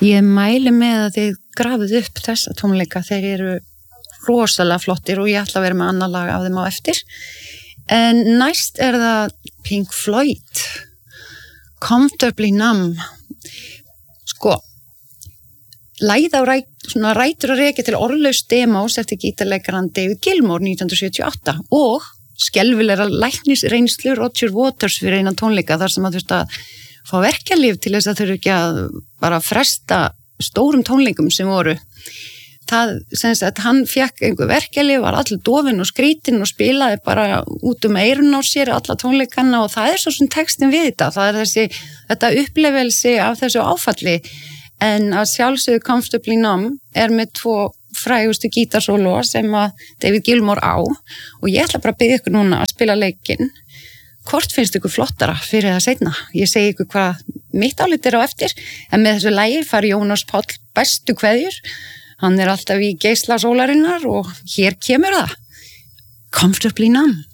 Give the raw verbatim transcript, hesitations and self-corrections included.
Ég mæli með að þið grafið upp þessa tónleika, þeir eru rosalega flottir og ég ætla að vera með annar lag af þeim á eftir. En næst er það Pink Floyd, Comfortably Numb. Sko, lagið á ræt, svona rætur að rekja til orðlaus demos eftir gítarleikarann David Gilmour nítján hundruð sjötíu og átta og skelfilega læknisreynslu Roger Waters fyrir eina tónleika þar sem að þú veist að fá verkjalyf til þess að þurfa ekki að bara fresta stórum tónleikum sem voru. Það, sem sagt, hann fekk einhver verkjalyf, var allir dofinn og skrítinn og spilaði bara út um eyrun á sér alla tónleikana og það er svo sem textin við þetta. Það er þessi, þetta upplevelsi af þessu áfalli en að sjálfsögðu Comfortably Numb er með tvo frægustu gítarsóló sem að David Gilmour á og ég ætla bara að biðja ykkur núna að spila leikinn. Hvort finnst ykkur flottara fyrir það seinna? Ég segi ykkur hvað mitt álit er á eftir en með þessu lagi fær Jónas Páll bestu kveðjur. Hann er alltaf í geisla sólarinnar og hér kemur það. Comfortably Numb.